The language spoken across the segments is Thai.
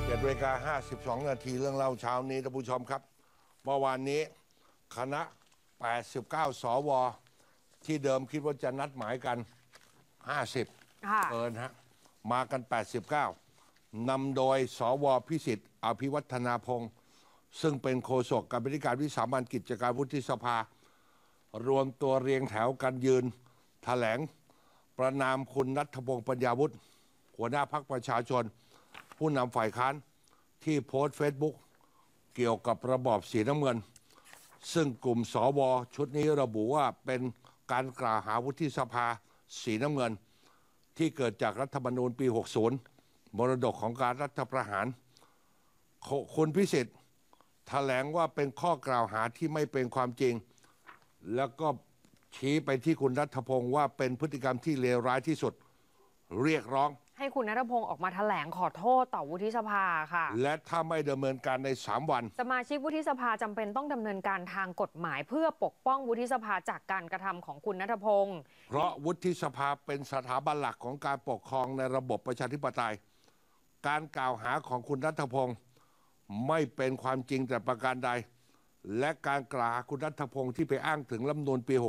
7:52 นาทีเรื่องเล่าเช้านี้ท่านผู้ชมครับเมื่อวานนี้คณะ89สวที่เดิมคิดว่าจะนัดหมายกัน50เกินฮะมากัน89นำโดยสวพิสิทธิ์อภิวัฒนาพงศ์ซึ่งเป็นโฆษกกรรมาธิการวิสามัญกิจการวุฒิสภารวมตัวเรียงแถวกันยืนแถลงประนามคุณณัฐพงศ์ปัญญาวุฒิหัวหน้าพรรคประชาชนผู้นำฝ่ายค้านที่โพสต์เฟซบุ๊กเกี่ยวกับระบอบสีน้ำเงินซึ่งกลุ่มสวชุดนี้ระบุว่าเป็นการกล่าวหาวุฒิสภาสีน้ำเงินที่เกิดจากรัฐธรรมนูญปี 60 มรดกของการรัฐประหารคุณพิสิทธิ์แถลงว่าเป็นข้อกล่าวหาที่ไม่เป็นความจริงแล้วก็ชี้ไปที่คุณณัฐพงศ์ว่าเป็นพฤติกรรมที่เลวร้ายที่สุดเรียกร้องให้คุณณัฐพงศ์ออกมาแถลงขอโทษต่อวุฒิสภาค่ะและถ้าไม่ดำเนินการใน3 วันสมาชิกวุฒิสภาจำเป็นต้องดำเนินการทางกฎหมายเพื่อปกป้องวุฒิสภาจากการกระทำของคุณณัฐพงศ์เพราะวุฒิสภาเป็นสถาบันหลักของการปกครองในระบบประชาธิปไตยการกล่าวหาของคุณณัฐพงศ์ไม่เป็นความจริงแต่ประการใดและการกล่าวหาคุณณัฐพงศ์ที่ไปอ้างถึงรัฐธรรมนูญปี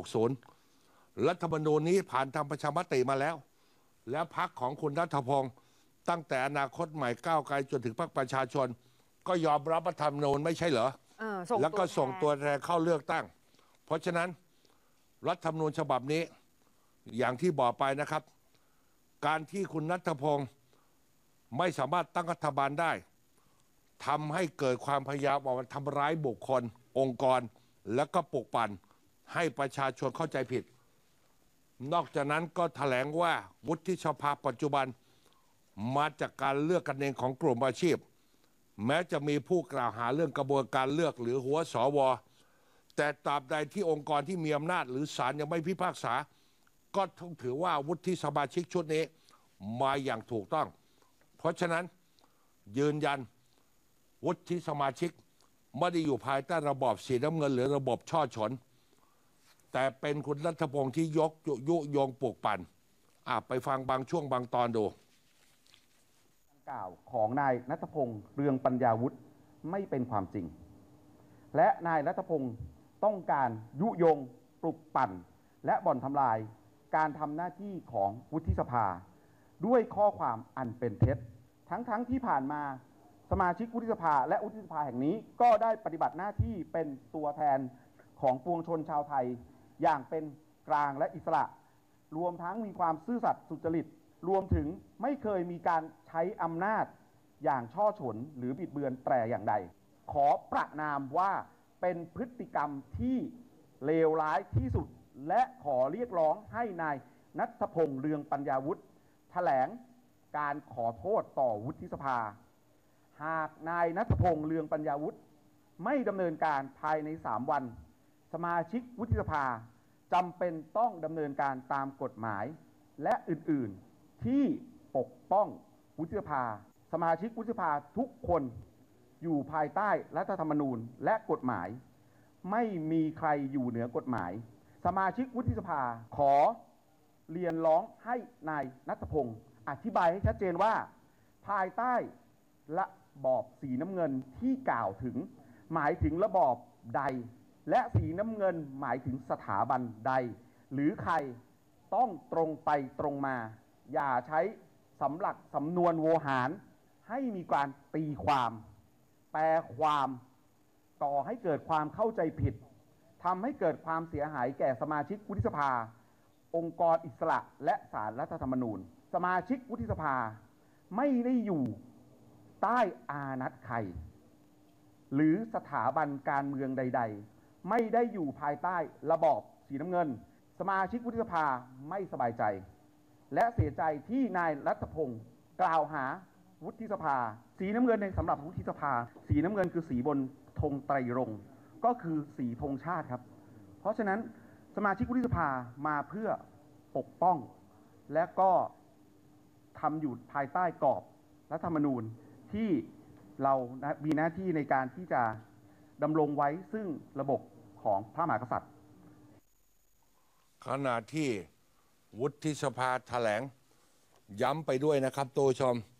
60 รัฐธรรมนูญนี้ผ่านทำประชามติมาแล้วและพรรคของคุณณัฐพงศ์ตั้งแต่อนาคตใหม่ก้าวไกลจนถึงพรรคประชาชนก็ยอมรับรัฐธรรมนูญไม่ใช่เหรอแล้วก็ส่งตัวแทนเข้าเลือกตั้งเพราะฉะนั้นรัฐธรรมนูญฉบับนี้อย่างที่บอกไปนะครับการที่คุณณัฐพงศ์ไม่สามารถตั้งรัฐบาลได้ทำให้เกิดความพยายามออกมาทำร้ายบุคคลองค์กรและก็ปลุกปั่นให้ประชาชนเข้าใจผิดนอกจากนั้นก็แถลงว่าวุฒิสภาปัจจุบันมาจากการเลือกกันเองของกลุ่มอาชีพแม้จะมีผู้กล่าวหาเรื่องกระบวนการเลือกหรือหัวสวแต่ตราบใดที่องค์กรที่มีอำนาจหรือศาลยังไม่พิพากษาก็ต้องถือว่าวุฒิสมาชิกชุดนี้มาอย่างถูกต้องเพราะฉะนั้นยืนยันวุฒิสมาชิกไม่ได้อยู่ภายใต้ระบอบสีน้ำเงินหรือระบบช่อฉนแต่เป็นคุณณัฐพงศ์ที่ยุยงปลุกปั่นไปฟังบางช่วงบางตอนดูกล่าวของนายณัฐพงศ์เรืองปัญญาวุฒิไม่เป็นความจริงและนายณัฐพงศ์ต้องการยุยงปลุกปั่นและบ่อนทำลายการทำหน้าที่ของวุฒิสภาด้วยข้อความอันเป็นเท็จทั้งที่ผ่านมาสมาชิกวุฒิสภาและวุฒิสภาแห่งนี้ก็ได้ปฏิบัติหน้าที่เป็นตัวแทนของปวงชนชาวไทยอย่างเป็นกลางและอิสระรวมทั้งมีความซื่อสัตย์สุจริตรวมถึงไม่เคยมีการใช้อำนาจอย่างช่อฉนหรือบิดเบือนแต่อย่างใดขอประณามว่าเป็นพฤติกรรมที่เลวร้ายที่สุดและขอเรียกร้องให้นายณัฐพงศ์เรืองปัญญาวุฒิแถลงการขอโทษต่อวุฒิสภาหากนายณัฐพงศ์เรืองปัญญาวุฒิไม่ดำเนินการภายใน3 วันสมาชิกวุฒิสภาจำเป็นต้องดำเนินการตามกฎหมายและอื่นๆที่ปกป้องวุฒิสภาสมาชิกวุฒิสภาทุกคนอยู่ภายใต้รัฐธรรมนูญและกฎหมายไม่มีใครอยู่เหนือกฎหมายสมาชิกวุฒิสภาขอเรียนร้องให้นายณัฐพงศ์อธิบายให้ชัดเจนว่าภายใต้ระบอบสีน้ำเงินที่กล่าวถึงหมายถึงระบอบใดและสีน้ำเงินหมายถึงสถาบันใดหรือใครต้องตรงไปตรงมาอย่าใช้สำนวนโวหารให้มีการตีความแปลความต่อให้เกิดความเข้าใจผิดทำให้เกิดความเสียหายแก่สมาชิกวุฒิสภาองค์กรอิสระและศาลรัฐธรรมนูญสมาชิกวุฒิสภาไม่ได้อยู่ใต้อานัตใครหรือสถาบันการเมืองใดๆไม่ได้อยู่ภายใต้ระบอบสีน้ำเงินสมาชิกวุฒิสภาไม่สบายใจและเสียใจที่นายณัฐพงศ์กล่าวหาวุฒิสภาสีน้ำเงินในสำหรับวุฒิสภาสีน้ำเงินคือสีบนธงไตรรงค์ก็คือสีธงชาติครับเพราะฉะนั้นสมาชิกวุฒิสภามาเพื่อปกป้องและก็ทำอยู่ภายใต้กรอบรัฐธรรมนูญที่เรามีหน้าที่ในการที่จะดำรงไว้ซึ่งระบบของพระมหากษัตริย์ขณะที่วุฒิสภาแถลงย้ำไปด้วยนะครับตัวชม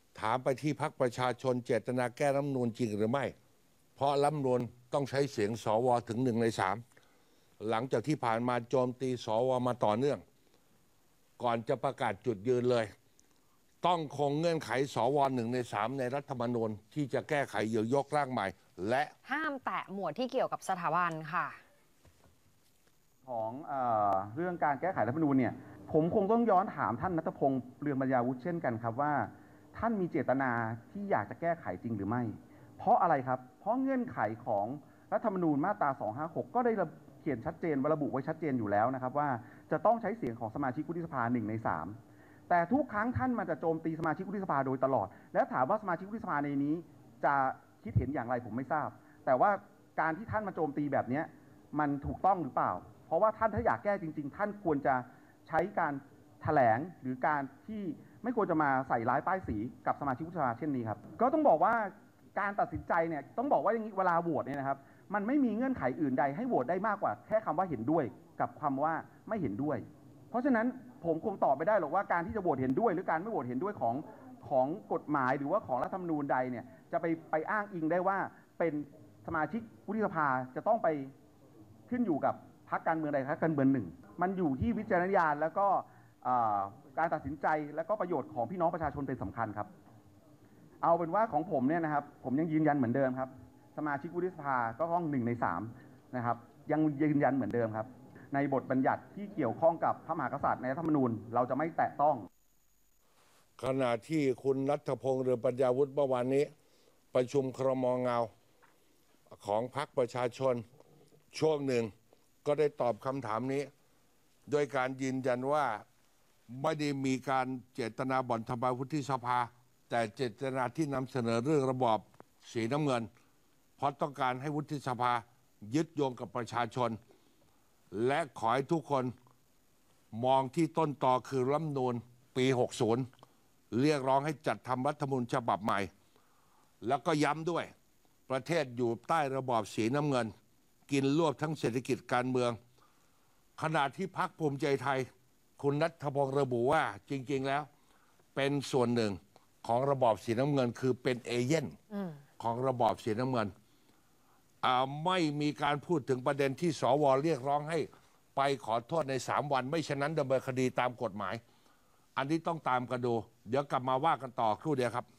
ถามไปที่พรรคประชาชนเจตนาแก้รัฐธรรมนูญจริงหรือไม่ เพราะรัฐธรรมนูญต้องใช้เสียงสวถึง1 ใน 3หลังจากที่ผ่านมาโจมตีสวมาต่อเนื่อง ก่อนจะประกาศจุดยืนเลย ต้องคงเงื่อนไขสว1 ใน 3ในรัฐธรรมนูญที่จะแก้ไขหรือยกร่างใหม่ และห้ามแตะหมวดที่เกี่ยวกับสถาบันค่ะของเรื่องการแก้ไขรัฐธรรมนูญเนี่ยผมคงต้องย้อนถามท่านณัฐพงศ์เรืองปัญญาวุฒิเช่นกันครับว่าท่านมีเจตนาที่อยากจะแก้ไขจริงหรือไม่เพราะอะไรครับเพราะเงื่อนไขของรัฐธรรมนูญมาตรา256ก็ได้เขียนชัดเจนระบุไว้ชัดเจนอยู่แล้วนะครับว่าจะต้องใช้เสียงของสมาชิกวุฒิสภา1 ใน 3แต่ทุกครั้งท่านมันจะโจมตีสมาชิกวุฒิสภาโดยตลอดแล้วถามว่าสมาชิกวุฒิสภาในนี้จะคิดเห็นอย่างไรผมไม่ทราบแต่ว่าการที่ท่านมาโจมตีแบบนี้มันถูกต้องหรือเปล่าเพราะว่าท่านถ้าอยากแก้จริงๆท่านควรจะใช้การแถลงหรือการที่ไม่ควรจะมาใส่ร้ายป้ายสีกับสมาชิกวุฒิสภาเช่นนี้ครับก็ต้องบอกว่าการตัดสินใจเนี่ยต้องบอกว่าอย่างนี้เวลาโหวตเนี่ยนะครับมันไม่มีเงื่อนไขอื่นใดให้โหวตได้มากกว่าแค่คำว่าเห็นด้วยกับคำว่าไม่เห็นด้วยเพราะฉะนั้นผมคงตอบไม่ได้หรอกว่าการที่จะโหวตเห็นด้วยหรือการไม่โหวตเห็นด้วยของกฎหมายหรือว่าของรัฐธรรมนูญใดเนี่ยจะไปอ้างอิงได้ว่าเป็นสมาชิกวุฒิสภาจะต้องไปขึ้นอยู่กับพรรคการเมืองใดพรรคการเมืองหนึ่งมันอยู่ที่วิจารณญาณแล้วก็การตัดสินใจและก็ประโยชน์ของพี่น้องประชาชนเป็นสำคัญครับเอาเป็นว่าของผมเนี่ยนะครับผมยังยืนยันเหมือนเดิมครับสมาชิกวุฒิสภาก็ต้อง1 ใน 3นะครับยังยืนยันเหมือนเดิมครับในบทบัญญัติที่เกี่ยวข้องกับพระมหากษัตริย์ในรัฐธรรมนูญเราจะไม่แตะต้องขณะที่คุณณัฐพงษ์เรืองปัญญาวุฒิเมื่อวานนี้ประชุมครม.เงาของพรรคประชาชนช่วงหนึ่งก็ได้ตอบคำถามนี้โดยการยืนยันว่าไม่ได้มีการเจตนาบ่อนทำลายวุฒิสภาแต่เจตนาที่นำเสนอเรื่องระบอบสีน้ำเงินเพราะต้องการให้วุฒิสภายึดโยงกับประชาชนและขอให้ทุกคนมองที่ต้นตอคือรัฐธรรมนูญปี 60 เรียกร้องให้จัดทำรัฐธรรมนูญฉบับใหม่แล้วก็ย้ำด้วยประเทศอยู่ใต้ระบอบสีน้ำเงินกินรวบทั้งเศรษฐกิจการเมืองขณะที่พรรคภูมิใจไทยคุณณัฐพงษ์ระบุว่าจริงๆแล้วเป็นส่วนหนึ่งของระบอบสีน้ำเงินคือเป็นเอเย่นของระบอบสีน้ำเงินไม่มีการพูดถึงประเด็นที่สวเรียกร้องให้ไปขอโทษใน3 วันไม่ฉะนั้นดำเนินคดีตามกฎหมายอันนี้ต้องตามกันดูเดี๋ยวกลับมาว่ากันต่อครู่เดียวครับ